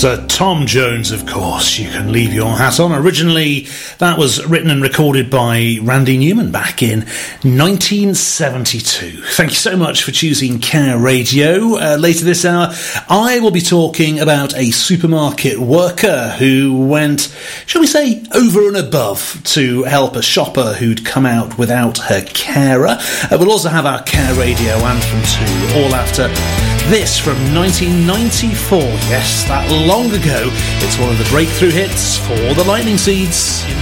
Sir Tom Jones, of course. You can leave your hat on. Originally, that was written and recorded by Randy Newman back in 1972. Thank you so much for choosing Care Radio. Later this hour, I will be talking about a supermarket worker who went, shall we say, over and above to help a shopper who'd come out without her carer. We'll also have our Care Radio anthem too, all after this from 1994. Yes, that long ago. It's one of the breakthrough hits for the Lightning Seeds.